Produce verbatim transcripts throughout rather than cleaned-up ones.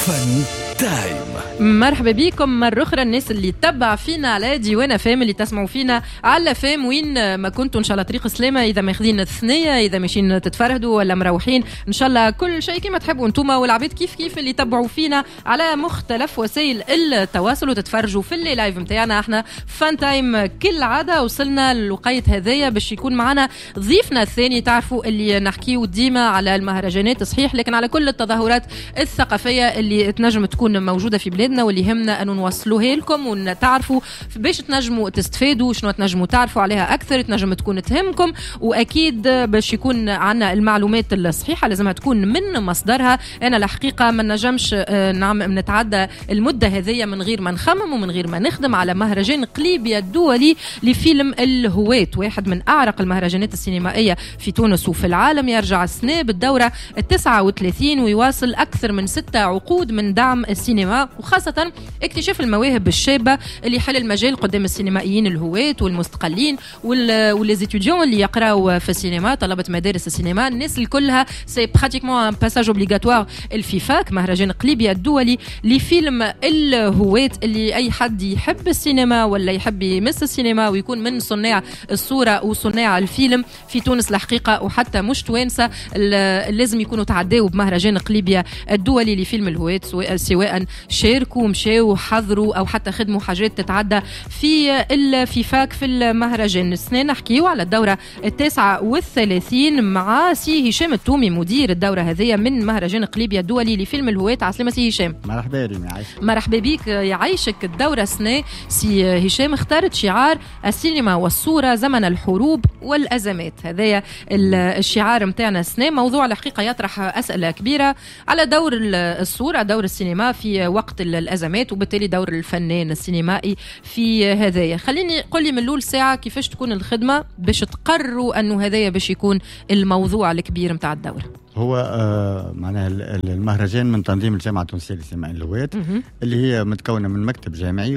فن تايم. مرحبا بكم مرة أخرى الناس اللي تتبع فينا على ديوان اف ام، اللي تسمعوا فينا على فام وين ما كنتوا إن شاء الله طريق سلامة، إذا ماخذين الثنية، إذا ماشيين تتفرهدوا ولا مروحين، إن شاء الله كل شيء كما تحبوا أنتم والعبيد كيف كيف اللي تتبعوا فينا على مختلف وسائل التواصل وتتفرجوا في اللي لايف متاعنا. احنا فان تايم كل عادة وصلنا للوقيت هذايا باش يكون معنا ضيفنا الثاني. تعرفوا اللي نحكيو ديما على المهرجانات صحيح، لكن على كل التظاهرات الثقافية اللي تنجم تكون موجودة في بلادنا واللي يهمنا أن نوصلوها لكم ونتعرفوا باش تنجموا تستفادوا شنو تنجموا تعرفوا عليها أكثر، تنجم تكون تهمكم، وأكيد باش يكون عنا المعلومات الصحيحة لازمها تكون من مصدرها. أنا الحقيقة ما نجمش نعم نتعدى المدة هذية من غير ما نخمم ومن غير ما نخدم على مهرجان قليبيا الدولي لفيلم الهواة، واحد من أعرق المهرجانات السينمائية في تونس وفي العالم، يرجع السنة بالدورة التسعة وثلاثين ويواصل أكثر من ستة عقود من دعم السينما، وخاصة اكتشاف المواهب الشابة اللي يحل المجال قدام السينمائيين الهواة والمستقلين والليزيتوديون اللي يقراوا في السينما، طلبة مدارس السينما، الناس الكلها سي براتيكمون باساج اوبليغاتوار الفيفاك، مهرجان قليبيا الدولي لفيلم الهواة اللي أي حد يحب السينما ولا يحب يمس السينما ويكون من صناع الصورة وصناع الفيلم في تونس الحقيقة وحتى مش توانسة لازم يكونوا تعداوا بمهرجان قليبيا الدولي لفيلم الهواة، سواء شاركوا مشاو حضروا أو حتى خدموا حاجات تتعدى في الفيفاك في المهرجان. السنة نحكيو على الدورة التاسعة والثلاثين مع سي هشام التومي مدير الدورة هذه من مهرجان قليبيا الدولي لفيلم الهواة. عسلامة سي هشام. مرحبا يا عايشة. مرحبا بك يعيشك. الدورة السنة سي هشام اختارت شعار السينما والصورة زمن الحروب والأزمات، هذا الشعار متاعنا السنة. موضوع الحقيقة يطرح أسئلة كبيرة على دور الصورة، دور السينما في وقت الأزمات، وبالتالي دور الفنان السينمائي في هذايا. خليني قولي من الأول ساعة كيفاش تكون الخدمة باش تقرروا أنه هذايا باش يكون الموضوع الكبير متاع الدورة؟ هو آه معناها المهرجان من تنظيم الجامعة التونسية للسينما الهواة، اللي هي متكونة من مكتب جامعي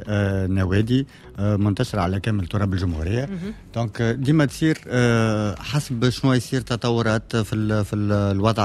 ونوادي آه منتشرة على كامل تراب الجمهورية. دونك ديما تصير آه حسب شنو يصير تطورات في في الوضع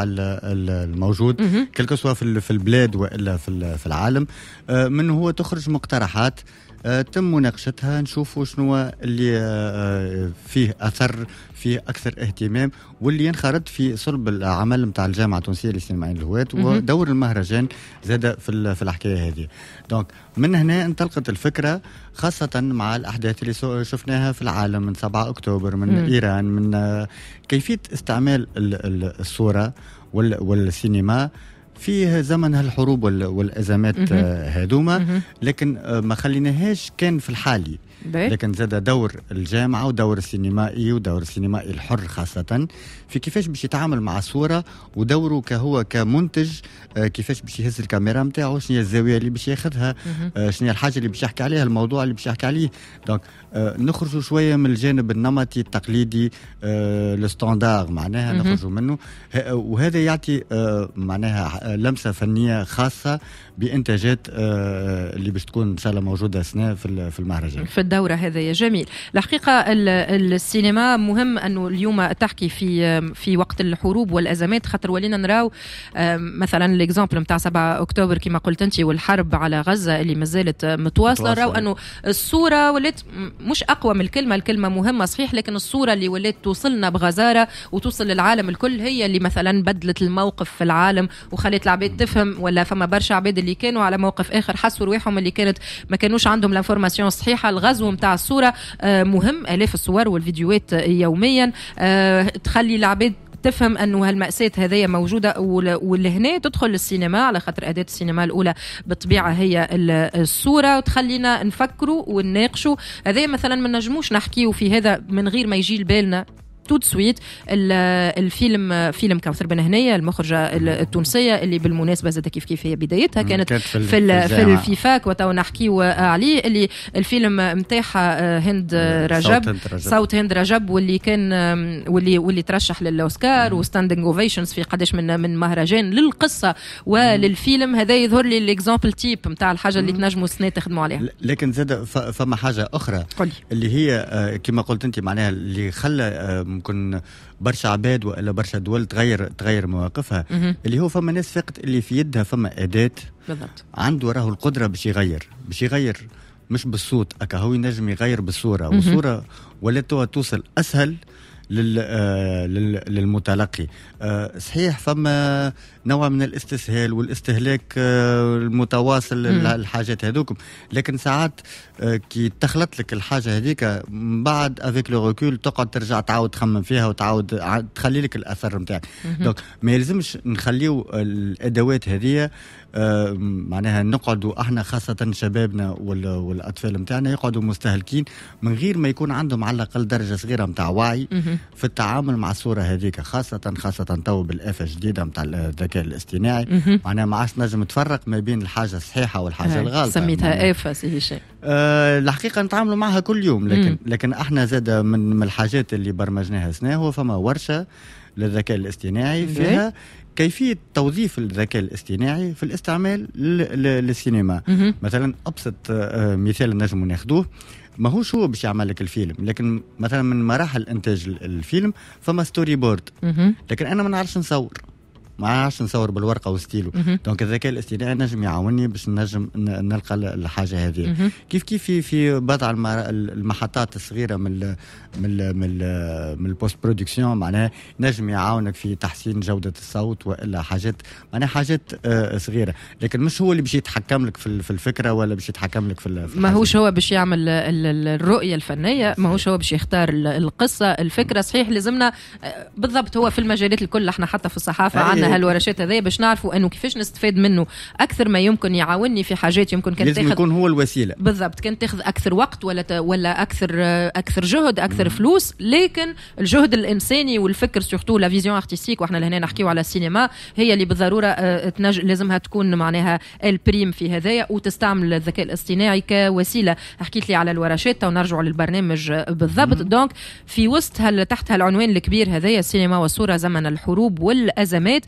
الموجود كل سواء في في البلاد والا في في العالم، آه من هو تخرج مقترحات آه تم مناقشتها، نشوفوا شنو اللي آه فيه أثر، فيه أكثر اهتمام، واللي ينخرط في صلب العمل متاع الجامعة التونسية للسينما الهواة ودور المهرجان زاد في في الحكاية هذه. دونك من هنا انطلقت الفكرة، خاصة مع الأحداث اللي شفناها في العالم من سبعة أكتوبر، من مم. إيران، من آه كيفية استعمال الصورة والسينما في زمن هالحروب والأزمات هذوما، لكن ما خليناهاش كان في الحالي، لكن زاد دور الجامعة ودور السينمائي ودور السينمائي الحر خاصة في كيفاش باش يتعامل مع الصورة، ودوره كهو كمنتج كيفاش باش يهز الكاميرا متاعه، شنو هي الزاوية اللي باش ياخذها، شنو هي الحاجة اللي باش يحكي عليها، الموضوع اللي باش يحكي عليه. دونك نخرجوا شوية من الجانب النمطي التقليدي الستاندار معناها نخرجوا منه، وهذا يعطي معناها لمسة فنية خاصة بإنتاجات اللي باش تكون إن شاء الله موجودة سنة في في المهرجان في الدورة هذا. يا جميل. الحقيقة السينما مهم أنه اليوم تحكي في في وقت الحروب والأزمات، خاطر ولينا نراو مثلا الإكزامبل متاع سبعة أكتوبر كما قلت أنت والحرب على غزة اللي مازالت متواصلة، راو أنه الصورة ولات مش أقوى من الكلمة، الكلمة مهمة صحيح، لكن الصورة اللي ولات توصلنا بغزارة وتوصل للعالم الكل هي اللي مثلا بدلت الموقف في العالم وخلت العباد تفهم، ولا فما برشا عباد اللي كانوا على موقف آخر حسوا رواحهم اللي كانت ما كانوش عندهم الانفورماسيون الصحيحة. الغزو متاع الصورة مهم، آلاف الصور والفيديوهات يوميا تخلي العباد تفهم أنه هالمأساة هذه موجودة، واللي هنا تدخل السينما على خاطر أداة السينما الأولى بالطبيعة هي الصورة، وتخلينا نفكروا ونناقشوا. هذا مثلا ما نجموش نحكيه في هذا من غير ما يجي لبالنا تو سويت الفيلم فيلم كوثر بن هنية المخرجة التونسية اللي بالمناسبة زاد كيف كيف هي بدايتها كانت في في, في الفيفاك وتو نحكيو عليه، اللي الفيلم متاحة هند رجب صوت هند رجب واللي كان واللي واللي ترشح للأوسكار وستاندينج اوفيشنز في قداش من من مهرجان للقصة وللفيلم. هذا يظهر لي الاكزامبل تيب نتاع الحاجة اللي تنجموا السنة تخدموا عليها. لكن زاد فما حاجة أخرى قولي. اللي هي كما قلت أنت معناها اللي خلى ممكن برشا عباد ولا برشا دول تغير تغير مواقفها. مهم. اللي هو فما ناس فقط اللي في يدها فما أداة بالضبط عنده راه القدرة باش يغير باش يغير مش بالصوت أكا هو ينجم يغير بالصورة والصورة ولا توصل أسهل لل آه للمتلقي. آه صحيح فما نوع من الاستسهال والاستهلاك آه المتواصل للحاجات هذوكم، لكن ساعات آه كي تخلط لك الحاجه هذيك من بعد افيك لو ريكول تقعد ترجع تعاود تخمم فيها وتعاود تخلي لك الاثر نتاعك. دونك ما يلزمش نخليو الادوات هذه آه معناها نقعدوا احنا خاصه شبابنا والاطفال نتاعنا يقعدوا مستهلكين من غير ما يكون عندهم على الاقل درجه صغيره نتاع وعي في التعامل مع الصوره هذيك، خاصه خاصه تو بالافه الجديده نتاع الذكاء الاصطناعي. معناها ما عادش نجم تفرق ما بين الحاجه الصحيحه والحاجه الغلطه. سميتها افه سي هشام. أه الحقيقه نتعاملوا معها كل يوم، لكن مم. لكن احنا زاد من, من الحاجات اللي برمجناها سنه هو فما ورشه للذكاء الاصطناعي فيها كيفية توظيف الذكاء الاصطناعي في الاستعمال للسينما. مم. مثلا أبسط مثال نجم ناخدوه، ما هوش هو باش يعمل لك الفيلم، لكن مثلا من مراحل انتاج الفيلم فما ستوري بورد، لكن انا ما نعرفش نصور ما عادش نصور بالورقه وستيلو. دونك الذكاء الاصطناعي نجم يعاوني باش نجم نلقى الحاجه هذه. كيف كيف في في بعض المحطات الصغيره من ال من ال من ال من البوست برودكسيون معناها نجم يعاونك في تحسين جوده الصوت والا حاجات معناها حاجات آه صغيره، لكن مش هو اللي باش يتحكم لك في الفكره ولا باش يتحكم لك في, في ما هوش هو باش يعمل الرؤيه الفنيه، ما هوش هو باش يختار القصه الفكره. صحيح لازمنا بالضبط هو في المجالات الكل، احنا حتى في الصحافه عندنا هالورشات هذه باش نعرفوا انه كيفاش نستفاد منه اكثر ما يمكن، يعاوني في حاجات يمكن كان لازم يكون هو الوسيله بالضبط، كان تاخذ اكثر وقت ولا ولا اكثر اكثر جهد اكثر مم. فلوس، لكن الجهد الانساني والفكر سورتو لا فيزيون ارتستيك، واحنا لهنا نحكيو على السينما، هي اللي بالضروره تنج... لازمها تكون معناها البريم في هذايا، وتستعمل الذكاء الاصطناعي كوسيله. حكيت لي على الورشات ونرجع للبرنامج بالضبط. دونك في وسط هل تحت هالعنوان الكبير هذايا السينما والصوره زمن الحروب والازمات،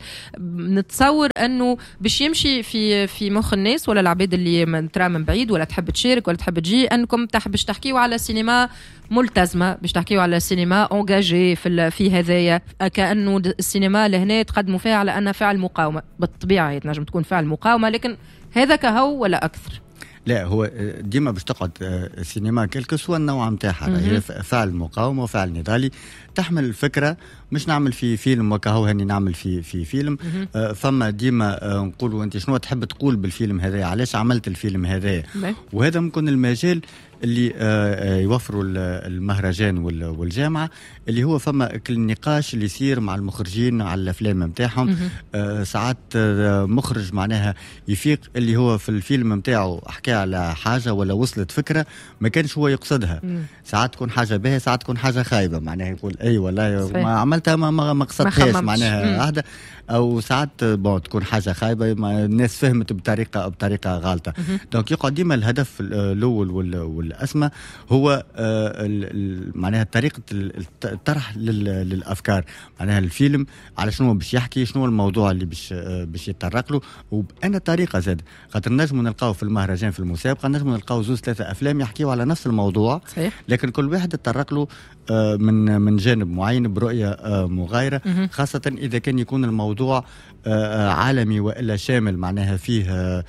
نتصور انه باش يمشي في في مخ الناس ولا العباد اللي ترى من بعيد ولا تحب تشارك ولا تحب تجي، انكم تحب باش تحكيوا على سينما ملتزمه، باش تحكيوا على سينما اونجاجي في في هذايا، كانه السينما لهنا تقدموا فيها على انها فعل مقاومه. بالطبيعه هي تنجم تكون فعل مقاومه، لكن هذا كهو ولا اكثر؟ لا هو ديما باش تقعد السينما كلك سوا النوع نتاعها، هي فعل مقاومه وفعل نضالي، تحمل الفكره مش نعمل في فيلم وكهو هاني نعمل في في فيلم. آه فما ديما آه نقولوا انت شنو تحب تقول بالفيلم هذا، علاش عملت الفيلم هذا، وهذا ممكن المجال اللي آه يوفروا المهرجان والجامعه، اللي هو فما كل نقاش اللي يصير مع المخرجين على الافلام نتاعهم. آه ساعات آه مخرج معناها يفيق اللي هو في الفيلم نتاعو حكى على حاجه ولا وصلت فكره ما كانش هو يقصدها. مم. ساعات تكون حاجه باهيه ساعات تكون حاجه خايبه، معناها يقول اي والله ما عملتها ما ما قصدتهاش معناها هذا، او ساعات بون تكون حاجه خايبه الناس فهمت بطريقه بطريقه غلطه. دونك يقعد ديما الهدف الاول والاسمى هو معناها طريقه الطرح للافكار، معناها الفيلم على شنو باش يحكي، شنو الموضوع اللي باش باش يتطرق له، وبأنا طريقه زاد خاطر نجموا نلقاو في المهرجان في المسابقه نجموا نلقاو زوج ثلاثه افلام يحكيوا على نفس الموضوع. صحيح. لكن كل واحد يتطرق له من من جانب معين برؤيه مغايره، خاصه اذا كان يكون الموضوع عالمي والا شامل، معناها فيه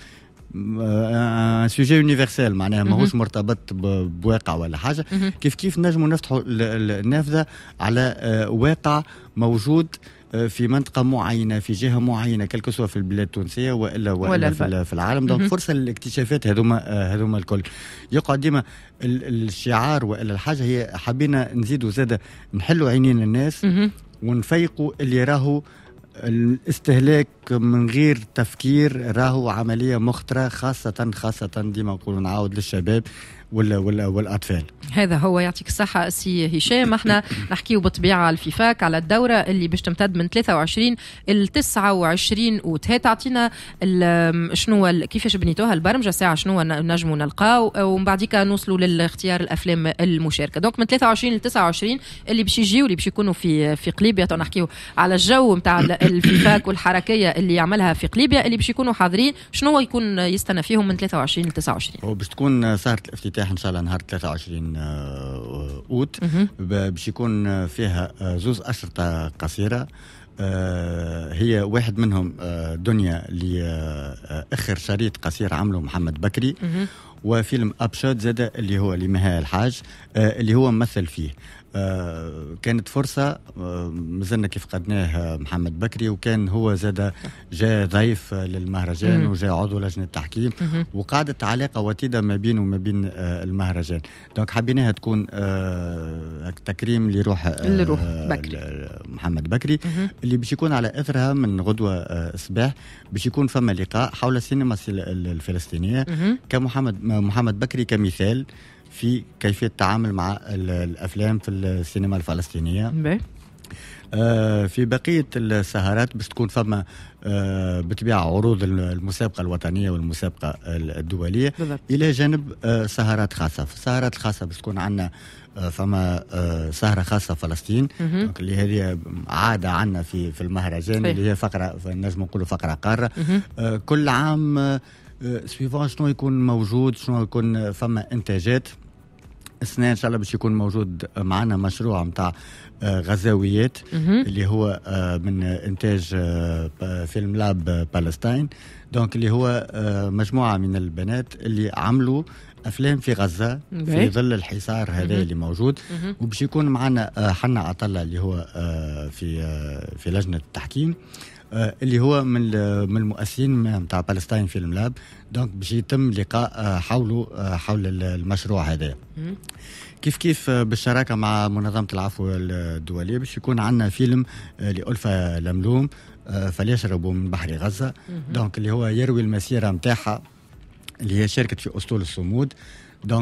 سوجي يونيفرسال، معناها ماهوش مرتبط بواقع ولا حاجه. كيف كيف نجموا نفتحوا النافذه على واقع موجود في منطقة معينة في جهة معينة كل سواء في البلاد التونسية وإلا, وإلا في, في العالم. دونك فرصة للاكتشافات هذوما هذوما الكل. يقعد ديما الشعار وإلا الحاجة هي حبينا نزيدوا زادة نحلوا عينين الناس ونفيقوا اللي راهو الاستهلاك من غير تفكير راهو عملية مخطرة، خاصة خاصة ديما نقولوا نعاود للشباب ولا ولا والاطفال. هذا هو يعطيك الصحه سي هشام. احنا نحكيو بالطبيعه على الفيفاك على الدوره اللي باش تمتد من ثلاثة وعشرين ل تسعة وعشرين اوت. هي تعطينا شنو كيفاش بنيتوها البرمجه، ساعه شنو نجموا نلقاو، ومن بعديك نوصلوا لاختيار الافلام المشاركه. دونك من ثلاثة وعشرين ل تسعة وعشرين اللي باش يجيو اللي باش يكونوا في في قليبيا، نحكيو على الجو نتاع الفيفاك والحركيه اللي يعملها في قليبيا، اللي باش يكونوا حاضرين شنو يكون يستنى فيهم من ثلاثة وعشرين ل تسعة وعشرين. وباش تكون سهره الافتتاح الافتتاح ان شاء الله نهار ثلاثة وعشرين اوت، باش يكون فيها زوز اشرطه قصيره. هي واحد منهم دنيا اللي اخر شريط قصير عمله محمد بكري، وفيلم ابشاد زاد اللي هو لمها الحاج اللي هو ممثل فيه. آه كانت فرصة، آه مازلنا كيف قدناه محمد بكري، وكان هو زاد جاء ضيف للمهرجان وجاء عضو لجنة التحكيم، وقعدت علاقة وتيدة ما بينه وما بين آه المهرجان. دونك حبيناها تكون آه تكريم لروح اللي روح بكري. محمد بكري اللي باش يكون على اثرها من غدوة آه صباح باش يكون فما لقاء حول السينما الفلسطينية كمحمد محمد بكري كمثال في كيفية التعامل مع الأفلام في السينما الفلسطينية. آه في بقية السهرات باش تكون فما آه بتبيع عروض المسابقة الوطنية والمسابقة الدولية بالضبط. إلى جانب آه سهرات خاصة. في السهرات الخاصة باش تكون عندنا آه فما آه سهرة خاصة فلسطين اللي هذه عادة عنا في في المهرجان اللي هي فقرة نجم نقولوا فقرة قارة. آه كل عام آه سويفون شنو يكون موجود، شنو يكون فما انتاجات. السنة ان شاء الله باش يكون موجود معنا مشروع متاع غزاويات اللي هو من انتاج فيلم لاب بالستاين. دونك اللي هو مجموعة من البنات اللي عملوا افلام في غزة في ظل الحصار هذا اللي موجود، وباش يكون معنا حنا عطلة اللي هو في في لجنة التحكيم اللي هو من من المؤسسين نتاع بالستاين فيلم لاب. دونك باش يتم لقاء حوله حول المشروع هذا. كيف كيف بالشراكه مع منظمه العفو الدوليه باش يكون عندنا فيلم لألفة لملوم فليشربوا من بحر غزه. دونك اللي هو يروي المسيره نتاعها اللي هي شاركت في اسطول الصمود. دونك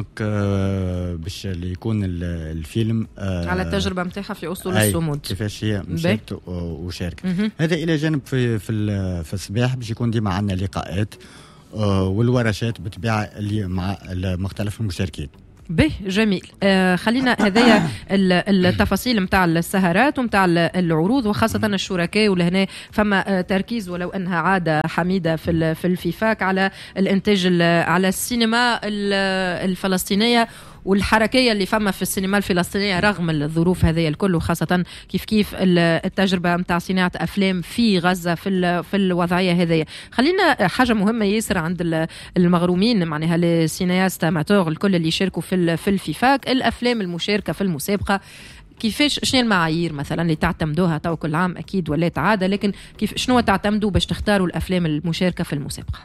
آه باش اللي يكون الفيلم آه على التجربه نتاعها في اسطول الصمود كيفاش هي مشاركت وشاركت. هذا الى جانب في في, في الصباح باش يكون ديما عندنا لقاءات آه والورشات بالطبيعه اللي مع مختلف المشاركين. به جميل. آه خلينا هذايا التفاصيل متاع السهرات ومتاع العروض وخاصة الشركاء، ولهنا فما تركيز ولو أنها عادة حميدة في في الفيفاك على الإنتاج على السينما الفلسطينية والحركية اللي فما في السينما الفلسطينية رغم الظروف هذه الكل، وخاصة كيف كيف التجربة متاع صناعة أفلام في غزة في في الوضعية هذه. خلينا حاجة مهمة ياسر عند المغرومين معناها السينياست اماتور الكل اللي يشاركوا في في الفيفاك، الأفلام المشاركة في المسابقة كيفاش، شنو المعايير مثلا اللي تعتمدوها تو كل عام أكيد ولات عادة، لكن كيف شنو تعتمدوا باش تختاروا الأفلام المشاركة في المسابقة؟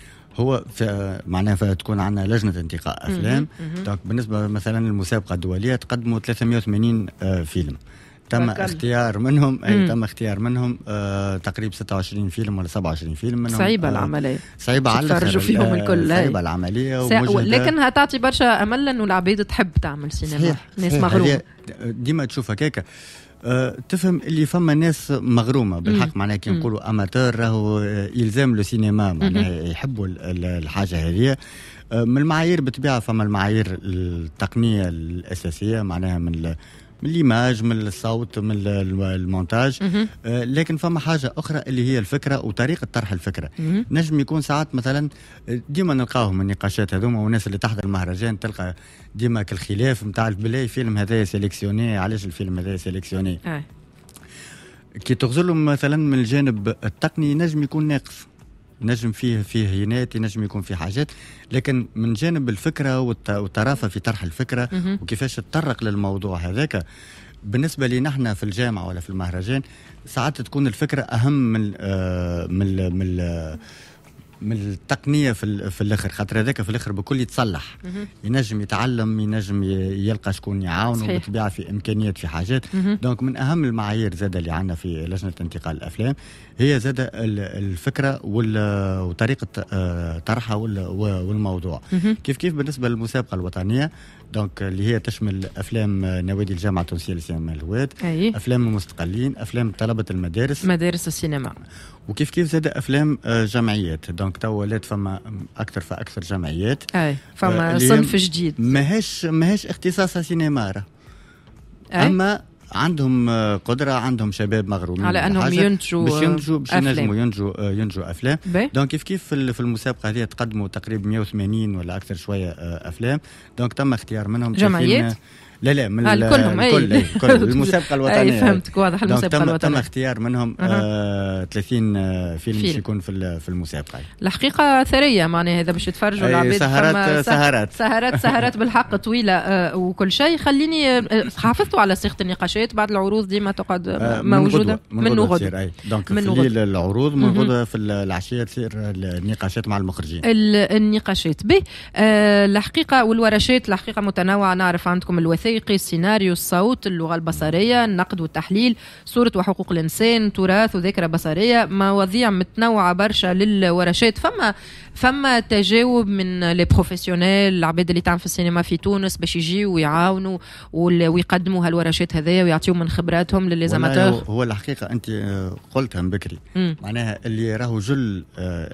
هو معناها تكون عندنا لجنة انتقاء أفلام. دونك بالنسبة مثلا للمسابقة الدولية تقدموا ثلاثمائة وثمانين فيلم، تم بكل. اختيار منهم أي تم اختيار منهم آه تقريبا ستة وعشرين فيلم ولا سبعة وعشرين فيلم منهم. صعيبة آه العملية، صعيبة على تفرجوا فيهم الكل. صعيبة العملية سا... لكنها تعطي برشا أمل إنه العبيد تحب تعمل سينما. ناس مغرومة ديما تشوف هكاك أه تفهم اللي فما ناس مغرومة بالحق معناها كي نقولوا أماتور راهو يلزم له سينما معناها يحبوا الحاجة هذه. أه من المعايير بطبيعة فما المعايير التقنية الأساسية معناها من من الإيماج من الصوت من المونتاج. آه لكن فما حاجة أخرى اللي هي الفكرة وطريقة طرح الفكرة. نجم يكون ساعات مثلا ديما نلقاهم النقاشات هذوما والناس اللي تحضر المهرجان تلقى ديما كالخلاف متاع بلاي فيلم هذا سيليكسيوني، علاش الفيلم هذا سيليكسيوني. آه. كي تغزلهم مثلا من الجانب التقني نجم يكون ناقص، نجم فيه فيه هينات، نجم يكون فيه حاجات، لكن من جانب الفكرة والطرافة في طرح الفكرة م- وكيفاش تطرق للموضوع هذاك بالنسبة لي نحن في الجامعة ولا في المهرجان ساعات تكون الفكرة أهم من آه من ال من ال من التقنية في في الآخر، خاطر هذاك في الآخر بكل يتصلح، ينجم يتعلم، ينجم يلقى شكون يعاونه بالطبيعة في إمكانيات في حاجات. دونك من أهم المعايير زادة اللي عندنا في لجنة انتقاء الأفلام هي زادة الفكرة وطريقة طرحها والموضوع. كيف كيف بالنسبة للمسابقة الوطنية دونك اللي هي تشمل أفلام نوادي الجامعة التونسية للسينما الهواد، أفلام المستقلين، أفلام طلبة المدارس، مدارس السينما، وكيف كيف زاد أفلام جمعيات. دونك تو ولات فما أكثر فأكثر جمعيات. أي فما صنف جديد ماهيش ماهيش اختصاصها سينما، أما عندهم قدره، عندهم شباب مغرومين على انهم ينتجوا باش ينتجوا باش ينجموا ينتجوا ينتجوا افلام. دونك كيف كيف في المسابقه هذه تقدموا تقريبا مئة وثمانين ولا اكثر شويه افلام. دونك تم اختيار منهم جمعيات. لا لا من كلهم الكل أي. كل المسابقه الوطنيه. أي فهمتك واضح المسابقه تم الوطنيه. تم اختيار منهم أه. آه ثلاثين فيلم باش يكون في في المسابقه. الحقيقه ثريه معناها اذا باش يتفرجوا العباد. سهرات سهرات سهرات سهرات بالحق طويله آه وكل شيء. خليني آه حافظتوا على صيغه النقاشات بعد العروض ديما تقعد آه موجوده من غدوه. دونك في الليل العروض، من غدوه في العشيه تصير النقاشات مع المخرجين. النقاشات به آه الحقيقه والورشات الحقيقه متنوعه. نعرف عندكم الوثائقي، السيناريو، الصوت، اللغة البصرية، النقد والتحليل، صورة وحقوق الإنسان، تراث وذاكرة بصرية. مواضيع متنوعة برشا للورشات. فما فما تجاوب من لي بروفيسيونيل، العباد اللي تعمل في السينما في تونس باش يجيوا ويعاونوا ويقدموا هالورشات هذيا ويعطيو من خبراتهم لليزاماتور. هو الحقيقة أنت قلتها من بكري، معناها اللي راهو جل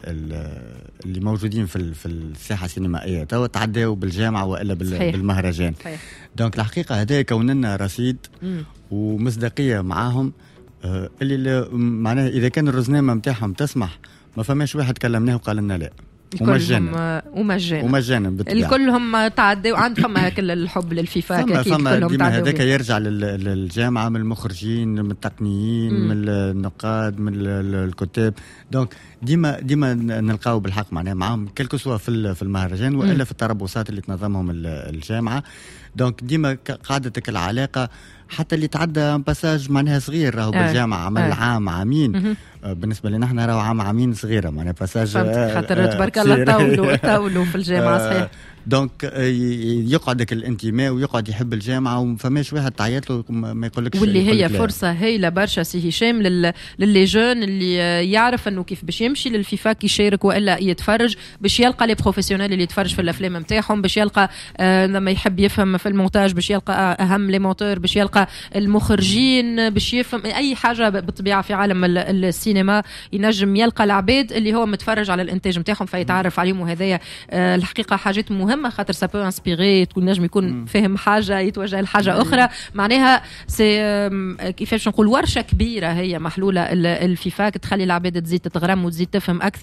اللي موجودين في في الساحة السينمائية تو تعداوا بالجامعة وإلا بالمهرجان. صحيح. دونك الحقيقة هذا كون لنا رصيد مم. ومصداقية معاهم آه اللي معناها إذا كان الرزنامة متاعهم تسمح ما فماش واحد كلمناه وقال لنا لا. ومجانا ومجانا ومجانا الكلهم تعدوا. عندهم هكا الحب للفيفا كيف كلهم ديما هذاك يرجع للجامعة، من المخرجين، من التقنيين، مم. من النقاد، من الكتاب. دونك ديما ديما نلقاو بالحق معناها معاهم كلكو سوا في في المهرجان والا مم. في التربصات اللي تنظمهم الجامعة. دونك ديما قاعدتك العلاقة حتى اللي تعدى باساج معناها صغير راهو آه. بالجامعة عمل آه. عام عامين. آه. بالنسبة لنا احنا راهو عام عامين صغيرة معناها باساج آه. خاطر تبارك الله طولوا طولوا في الجامعة. صحيح. دونك يقعدك الانتماء ويقعد يحب الجامعه وفماش واحد تعيط له ما يقولكش. واللي هي فرصه هايله برشا سي هشام لل... للي جون اللي يعرف انه كيف باش يمشي للفيفاك يشارك والا يتفرج، باش يلقى لي بروفيسيونيل اللي يتفرج في الافلام نتاعهم، باش يلقى آه لما يحب يفهم في المونتاج باش يلقى اهم لي مونتور، باش يلقى المخرجين، باش يفهم اي حاجه بالطبيعه في عالم السينما ينجم يلقى العباد اللي هو متفرج على الانتاج نتاعهم فيتعرف عليهم. وهذايا آه الحقيقه حاجات مهمه خاطر سا بو انسبيري، تكون نجم يكون فهم حاجه يتوجه لحاجه اخرى. معناها سي كيفاش نقول ورشه كبيره هي محلوله الفيفاك تخلي العباد تزيد تتغرم وتزيد تفهم اكثر